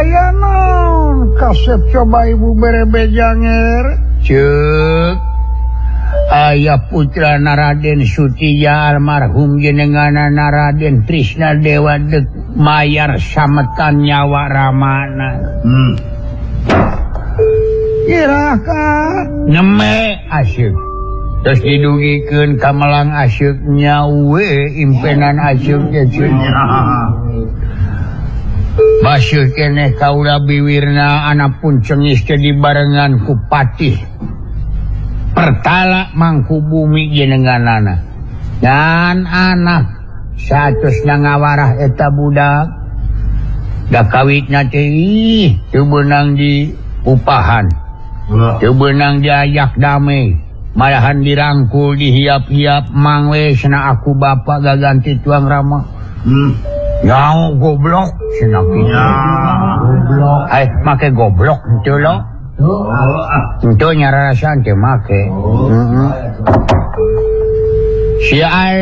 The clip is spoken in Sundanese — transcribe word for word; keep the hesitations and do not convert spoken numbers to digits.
aya naon kasep coba ibu berebejanger cek ayah putra Raden Sutiya almarhum jenenganana Raden Trisna Dewa Dek mayar sametan nyawa ramana hmm kiraka neme asyik terus didugikeun ka melang asyiknya we impenan asyiknya cenah masih keneh kaula biwirna anak pun cengis teh dibarengan ku patih pertala mangku bumi jenenganana dan anak satusna ngawarah eta budak da kawitna teh teu beunang di upahan teu beunang diayak damai malahan dirangkul dihiap-hiap mangwe cenah aku bapak gaganti tuang rama hmm nyau goblok cenah kitu goblok ai make goblok henteu lo henteu nyararasan teh make heeh si